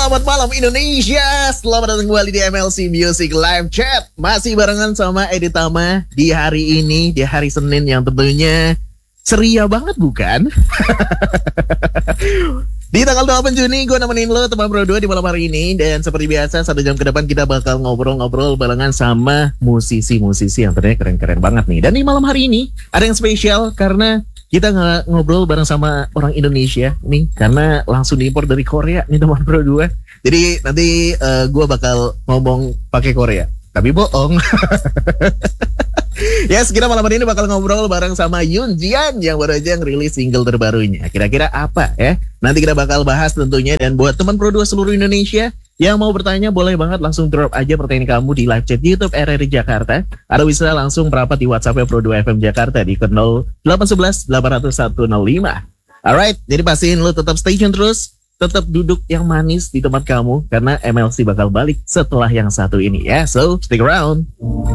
Selamat malam Indonesia. Selamat datang kembali di MLC Music Live Chat. Masih barengan sama Edi Tama di hari ini, di hari Senin yang tentunya ceria banget bukan? Di tanggal 8 Juni gue nemenin lo teman Pro 2 di malam hari ini. Dan seperti biasa 1 jam ke depan kita bakal ngobrol-ngobrol barengan sama musisi-musisi yang ternyata keren-keren banget nih. Dan di malam hari ini ada yang spesial karena kita ngobrol bareng sama orang Indonesia nih, karena langsung diimpor dari Korea nih teman Pro 2. Jadi nanti gue bakal ngomong pakai Korea, tapi bohong. Yes, kita malam hari ini bakal ngobrol bareng sama Yoon Jian yang baru aja ngerilis single terbarunya. Kira-kira apa ya? Nanti kita bakal bahas tentunya. Dan buat teman Pro 2 seluruh Indonesia yang mau bertanya, boleh banget langsung drop aja pertanyaan kamu di live chat YouTube RRI Jakarta. Atau bisa langsung merapat di WhatsApp Pro 2 FM Jakarta di 0811 800 105. Alright, jadi pastiin lo tetap stay tune terus. Tetap duduk yang manis di tempat kamu, karena MLC bakal balik setelah yang satu ini ya. So, stick around.